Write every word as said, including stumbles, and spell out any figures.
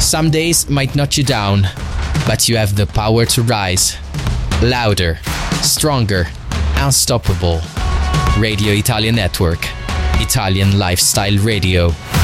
Some days might knock you down, but you have the power to rise. Louder, stronger, unstoppable. Radio Italia Network. Italian Lifestyle Radio.